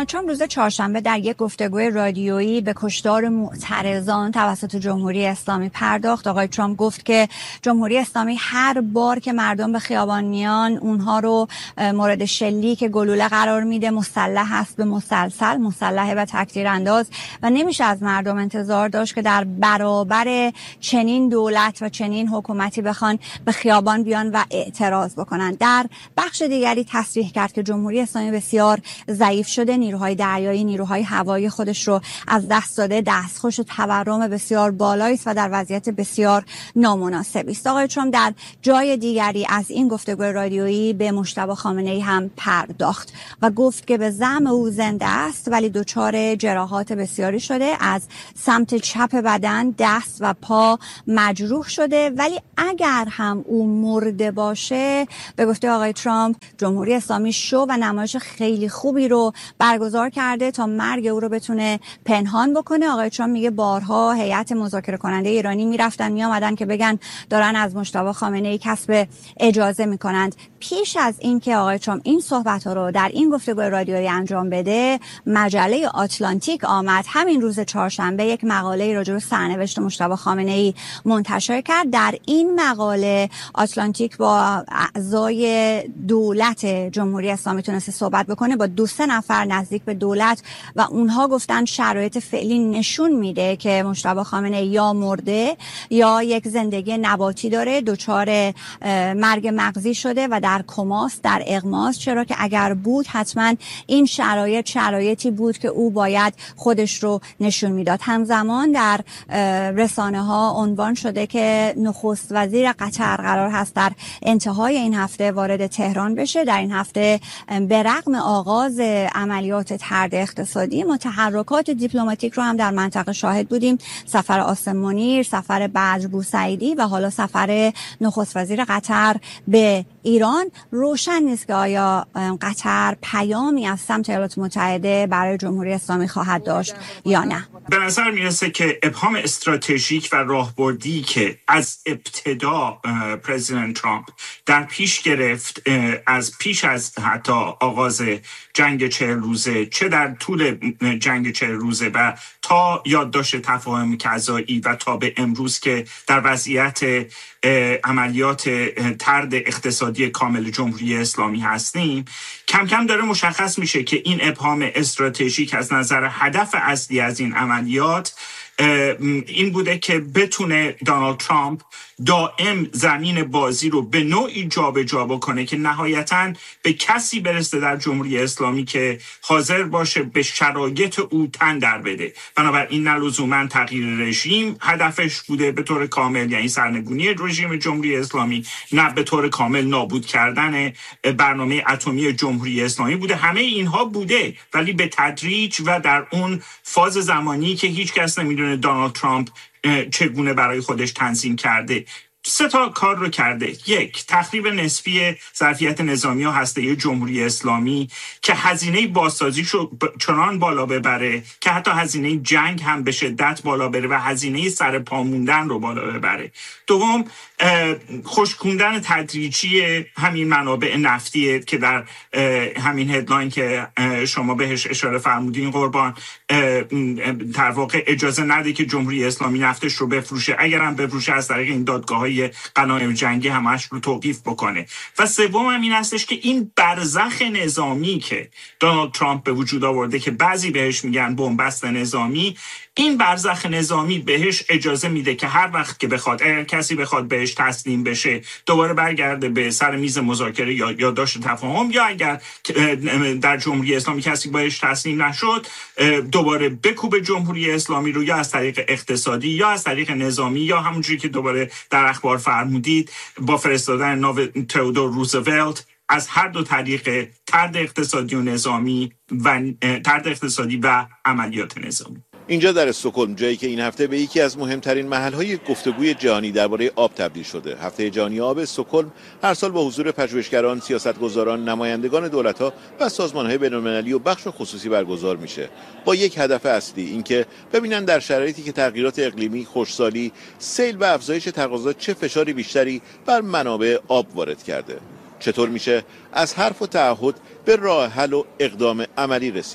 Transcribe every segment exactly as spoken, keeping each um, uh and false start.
دونالد ترامپ روز چهارشنبه در یک گفتگوی رادیویی به کشتار معترضان توسط جمهوری اسلامی پرداخت. آقای ترامپ گفت که جمهوری اسلامی هر بار که مردم به خیابان میان اونها رو مورد شلیک گلوله قرار میده، مسلح است به مسلسل، مسلح و تکدیر انداز و نمیشه از مردم انتظار داشت که در برابر چنین دولت و چنین حکومتی بخوان به خیابان بیان و اعتراض بکنن. در بخش دیگری تصریح کرد که جمهوری اسلامی بسیار ضعیف شده، نیروهای دریایی، نیروهای هوایی خودش رو از دست داده، دستخوش تورم بسیار بالایی است و در وضعیت بسیار نامناسبی است. آقای ترامپ در جای دیگری از این گفتگوی رادیویی به مجتبی خامنه‌ای هم پرداخت و گفت که به زعم او زنده است ولی دچار جراحات بسیاری شده، از سمت چپ بدن، دست و پا مجروح شده، ولی اگر هم او مرده باشه، به گفته آقای ترامپ، جمهوری اسلامی شو و نمایش خیلی خوبی رو برگزار کرده تا مرگ او رو بتونه پنهان بکنه. آقای ترامپ میگه بارها هیئت مذاکره کننده ایرانی میرفتن میآمدن که بگن دارن از مجتبی خامنه‌ای کسب اجازه میکنند. پیش از اینکه آقای ترامپ این صحبت ها رو در این گفتگوی رادیویی انجام بده، مجله آتلانتیک آمد همین روز چهارشنبه یک مقاله راجع به سرنوشت مجتبی خامنه‌ای منتشر کرد. در این مقاله آتلانتیک با اعضای دولت جمهوری اسلامی تونسته صحبت بکنه، با دو سه نفر نزدیک به دولت، و اونها گفتن شرایط فعلی نشون میده که مجتبی خامنه‌ای یا مرده یا یک زندگی نباتی داره، دچار مرگ مغزی شده و در کماست، در اغماست، چرا که اگر بود حتما این شرایط شرایطی بود که او باید خودش رو نشون میداد. همزمان در رسانه ها عنوان شده که نخست وزیر قطر قرار هست در انتهای این هفته وارد تهران بشه. در این هفته به رغم آغاز عملیات طرد اقتصادی، ما تحرکات دیپلماتیک رو هم در منطقه شاهد بودیم. سفر عاصم منیر، سفر بدر بوسعیدی و حالا سفر نخست وزیر قطر به ایران. روشن نیست که آیا قطر پیامی از سمت ایالات متحده برای جمهوری اسلامی خواهد داشت یا نه. به نظر میرسه که ابهام استراتژیک و راهبردی که از ابتدا پرزیدنت ترامپ در پیش گرفت، از پیش از حتی آغاز جنگ چهل روزه، چه در طول جنگ چهل روزه و تا یادداشت تفاهم کذایی و تا به امروز که در وضعیت عملیات طرد اقتصادی کامل جمهوری اسلامی هستیم، کم کم داره مشخص میشه که این ابهام استراتژیک از نظر هدف اصلی از این عملیات این بوده که بتونه دونالد ترامپ دائم زمین بازی رو به نوعی جابجا بکنه که نهایتاً به کسی برسه در جمهوری اسلامی که حاضر باشه به شرایط او تن در بده. بنابراین نه لزوماً تغییر رژیم هدفش بوده به طور کامل، یعنی سرنگونی رژیم جمهوری اسلامی، نه به طور کامل نابود کردن برنامه اتمی جمهوری اسلامی بوده. همه اینها بوده، ولی به تدریج و در اون فاز زمانی که هیچ کس نمیدونه دونالد ترامپ چگونه برای خودش تنظیم کرده. سه تا کار رو کرده. یک، تخریب نسبی ظرفیت نظامی و هسته‌ای جمهوری اسلامی که هزینه بازسازیش رو چنان بالا ببره که حتی هزینه جنگ هم به شدت بالا بره و هزینه سر پا موندن رو بالا ببره. دوم، خشکوندن تدریجی همین منابع نفتی که در همین هدلاین که شما بهش اشاره فرمودین قربان، در واقع اجازه نده که جمهوری اسلامی نفتش رو بفروشه، اگرم بفروشه از طریق این دادگاه‌های غنایم جنگی همش رو توقیف بکنه. و سوم هم این هستش که این برزخ نظامی که دونالد ترامپ به وجود آورده که بعضی بهش میگن بنبست نظامی، این برزخ نظامی بهش اجازه میده که هر وقت که بخواد، اگر کسی بخواد بهش تسلیم بشه، دوباره برگرده به سر میز مذاکره یا یادداشت تفاهم، یا اگر در جمهوری اسلامی کسی بهش تسلیم نشد، دوباره بکوبه جمهوری اسلامی رو، یا از طریق اقتصادی یا از طریق نظامی، یا همونجوری که دوباره در اخبار فرمودید با فرستادن ناو تئودور روزولت. از هر دو طریق، طرد اقتصادی و نظامی و طرد اقتصادی و عملیات نظامی. اینجا در استکهلم، جایی که این هفته به یکی از مهمترین محل‌های گفتگوی جهانی درباره آب تبدیل شده. هفته جهانی آب استکهلم هر سال با حضور پژوهشگران، سیاستگزاران، نمایندگان دولت‌ها و سازمان‌های بین‌المللی و بخش خصوصی برگزار میشه، با یک هدف اصلی، اینکه ببینن در شرایطی که تغییرات اقلیمی، خشکسالی، سیل و افزایش تقاضا چه فشاری بیشتری بر منابع آب وارد کرده. چطور میشه از حرف و تعهد به راه حل و اقدام عملی رسید؟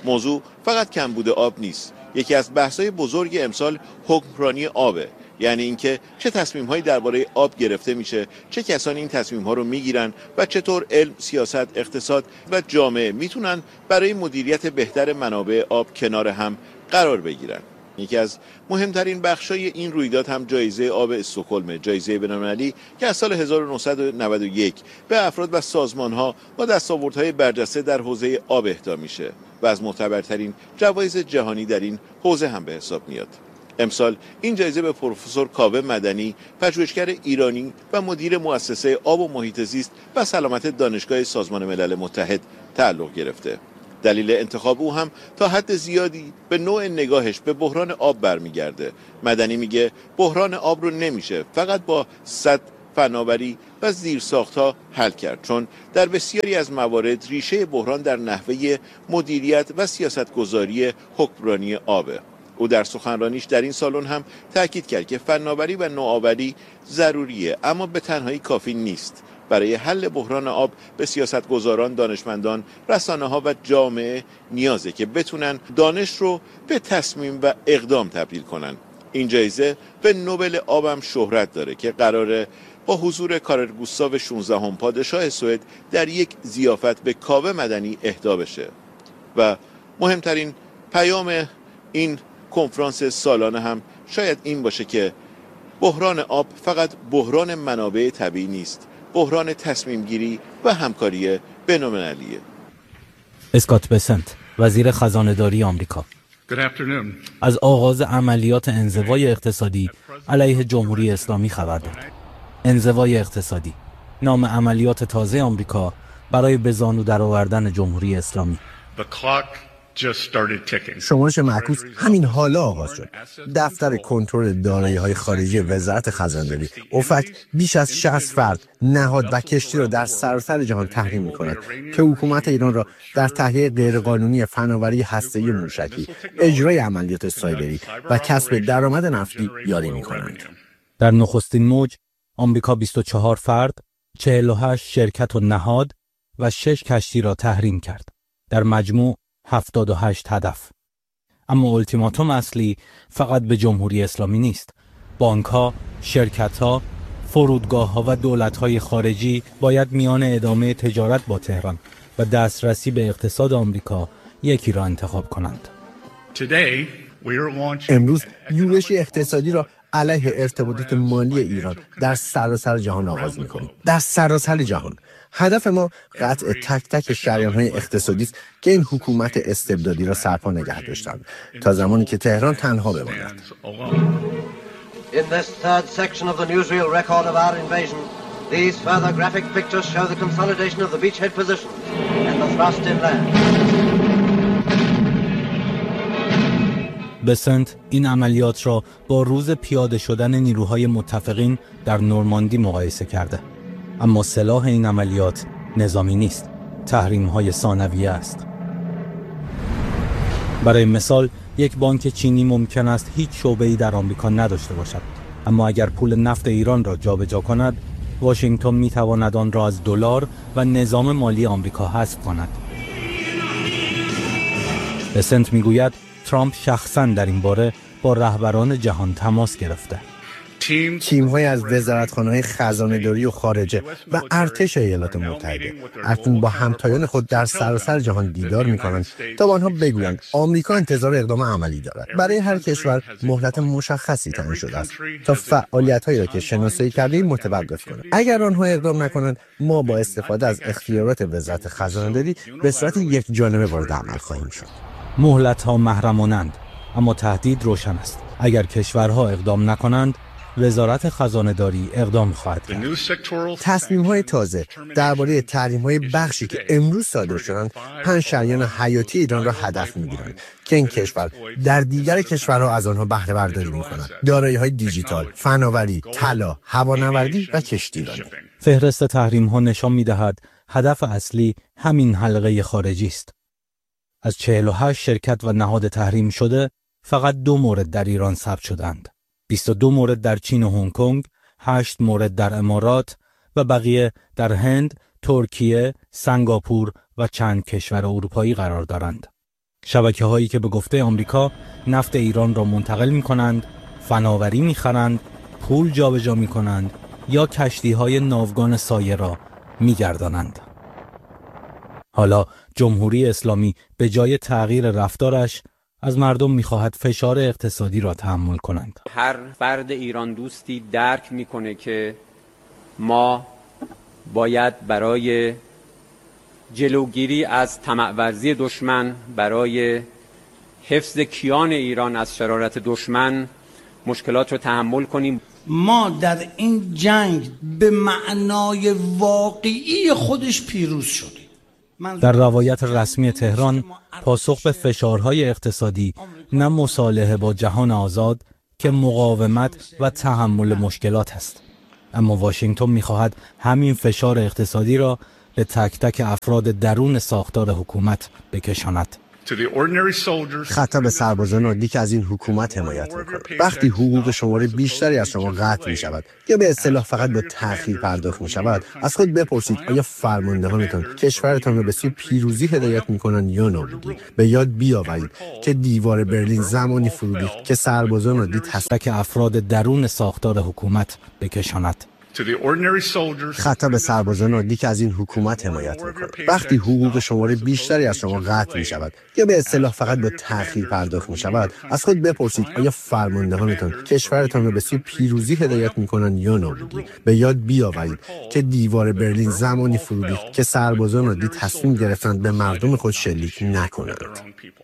موضوع فقط کمبود آب نیست. یکی از بحث‌های بزرگ امسال حکمرانی آبه، یعنی اینکه چه تصمیم‌هایی درباره آب گرفته میشه، چه کسانی این تصمیم‌ها رو میگیرن و چطور علم، سیاست، اقتصاد و جامعه میتونن برای مدیریت بهتر منابع آب کنار هم قرار بگیرن. یکی از مهمترین بخشای این رویداد هم جایزه آب استکهلم، جایزه بین‌المللی که از سال هزار و نهصد و نود و یک به افراد و سازمان‌ها با دستاوردهای برجسته در حوزه آب اهدا میشه و از معتبرترین جوایز جهانی در این حوزه هم به حساب میاد. امسال این جایزه به پروفسور کاوه مدنی، پژوهشگر ایرانی و مدیر مؤسسه آب و محیط زیست و سلامت دانشگاه سازمان ملل متحد تعلق گرفته. دلیل انتخاب او هم تا حد زیادی به نوع نگاهش به بحران آب برمیگرده. مدنی میگه بحران آب رو نمیشه فقط با سد، فناوری و زیرساخت‌ها حل کرد، چون در بسیاری از موارد ریشه بحران در نحوه مدیریت و سیاستگذاری حکمرانی آبه. او در سخنرانیش در این سالن هم تاکید کرد که فناوری و نوآوری ضروریه، اما به تنهایی کافی نیست. برای حل بحران آب به سیاستگزاران، دانشمندان، رسانه‌ها و جامعه نیازه که بتونن دانش رو به تصمیم و اقدام تبدیل کنن. این جایزه به نوبل آب هم شهرت داره که قراره با حضور کارل گوستاو شانزدهم پادشاه سوئد در یک ضیافت به کاوه مدنی اهدا بشه. و مهمترین پیام این کنفرانس سالانه هم شاید این باشه که بحران آب فقط بحران منابع طبیعی نیست، بحران تصمیم گیری و همکاری بین‌المللیه. اسکات بسنت، وزیر خزانه‌داری آمریکا: از آغاز عملیات انزوای اقتصادی علیه جمهوری اسلامی خبر داد. انزوای اقتصادی، نام عملیات تازه آمریکا برای به زانو درآوردن جمهوری اسلامی. شمارش معکوس همین حالا آغاز شد. دفتر کنترل دارایی‌های خارجی وزارت خزانه‌داری اوفک بیش از شصت فرد، نهاد و کشتی را در سراسر جهان تحریم می‌کند که حکومت ایران را در تهیه غیرقانونی فناوری هسته‌ای موشکی، اجرای عملیات سایبری و کسب درآمد نفتی یاری می‌کنند. در نخستین موج آمریکا بیست و چهار فرد، چهل و هشت شرکت و نهاد و شش کشتی را تحریم کرد. در مجموع هفتاد و هشت هدف. اما اولتیماتوم اصلی فقط به جمهوری اسلامی نیست. بانک‌ها، شرکت‌ها، فرودگاه‌ها و دولت‌های خارجی باید میان ادامه تجارت با تهران و دسترسی به اقتصاد آمریکا یکی را انتخاب کنند. امروز یورش اقتصادی را علیه ارتباطات مالی ایران در سراسر جهان آغاز می‌کنیم. در سراسر جهان. هدف ما قطع تک تک شریان‌های اقتصادی است که این حکومت استبدادی را سرپا نگه داشتند تا زمانی که تهران تنها بماند. In this third section of the newsreel record of our invasion, these further graphic pictures show the consolidation of the beachhead positions and the thrust inland. بسنت این عملیات را با روز پیاده شدن نیروهای متفقین در نورماندی مقایسه کرده. اما سلاح این عملیات نظامی نیست، تحریم‌های ثانویه است. برای مثال یک بانک چینی ممکن است هیچ شعبه‌ای در آمریکا نداشته باشد، اما اگر پول نفت ایران را جابجا کند، واشنگتن می‌تواند آن را از دلار و نظام مالی آمریکا حذف کند. بسنت می‌گوید ترامپ شخصاً در این باره با رهبران جهان تماس گرفته. تیم‌های از وزارتخانه‌های خزانه‌داری و خارجه و ارتش ایالات متحده اکنون با همتایان خود در سراسر جهان دیدار می‌کنند تا با آنها بگویند آمریکا انتظار اقدام عملی دارد. برای هر کشور مهلت مشخصی تعیین شده است تا فعالیت‌هایی را که شناسایی کرده‌ایم متوقف کند. اگر آنها اقدام نکنند، ما با استفاده از اختیارات وزارت خزانه‌داری به صورت یک جانبه وارد عمل خواهیم شد. مهلت‌ها محرمانند، اما تهدید روشن است. اگر کشورها اقدام نکنند، وزارت خزانه‌داری اقدام خواهد کرد. تصمیم‌های تازه درباره تحریم‌های بخشی که امروز صادر شدند، پنج شریان حیاتی ایران را هدف می‌گیرند که این کشور در دیگر کشورها از آنها بهره برداری می‌کند. دارایی‌های دیجیتال، فناوری، طلا، هوانوردی و کشتیرانی. فهرست تحریم‌ها نشان می‌دهد هدف اصلی همین حلقه خارجی است. از چهل و هشت شرکت و نهاد تحریم شده، فقط دو مورد در ایران ثبت شدند. بیست و دو مورد در چین و هنگ کنگ، هشت مورد در امارات و بقیه در هند، ترکیه، سنگاپور و چند کشور اروپایی قرار دارند. شبکه هایی که به گفته آمریکا نفت ایران را منتقل می کنند، فناوری می خرند، پول جابجا می کنند یا کشتی های ناوگان سایه را می گردانند. حالا جمهوری اسلامی به جای تغییر رفتارش از مردم می خواهد فشار اقتصادی را تحمل کنند. هر فرد ایران دوستی درک می کنه که ما باید برای جلوگیری از طمع‌ورزی دشمن، برای حفظ کیان ایران از شرارت دشمن مشکلات رو تحمل کنیم. ما در این جنگ به معنای واقعی خودش پیروز شدیم. در روایت رسمی تهران پاسخ به فشارهای اقتصادی نه مصالحه با جهان آزاد که مقاومت و تحمل مشکلات است. اما واشنگتن می‌خواهد همین فشار اقتصادی را به تک تک افراد درون ساختار حکومت بکشاند. خطاب سربازان عادی که از این حکومت حمایت می‌کنند. وقتی حقوق شمار بیشتری از شما قطع می‌شود یا به اصطلاح فقط با تأخیر پرداخت می‌شود، از خود بپرسید آیا فرماندهانتان کشورتان را به سوی پیروزی هدایت می‌کنند یا نابودی؟ به یاد بیاورید که دیوار برلین زمانی فرو ریخت که سربازان عادی تک تک افراد درون ساختار حکومت بکشاند. خطاب سربازان عادی که از این حکومت حمایت می‌کنند. وقتی حقوق شمار بیشتری از شما قطع می‌شود یا به اصطلاح فقط با تأخیر پرداخت می‌شود، از خود بپرسید آیا فرماندهانتان کشورتان را به سوی پیروزی هدایت می‌کنند یا نابودی؟ به یاد بیاورید که دیوار برلین زمانی فرو ریخت که سربازان عادی تصمیم گرفتند به مردم خود شلیک نکنند.